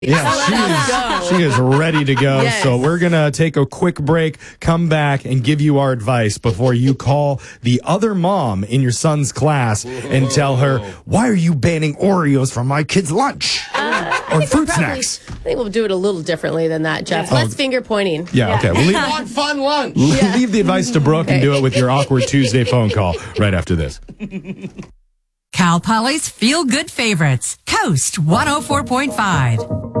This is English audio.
Yeah, she is ready to go. Yes. So we're going to take a quick break, come back, and give you our advice before you call the other mom in your son's class and tell her, why are you banning Oreos from my kid's lunch? Or fruit snacks. I think we'll do it a little differently than that, Jeff. Less finger pointing. Yeah, okay. We'll Want fun lunch. leave the advice to Brooke and do it with your awkward Tuesday phone call right after this. Cal Poly's Feel Good Favorites, Coast 104.5.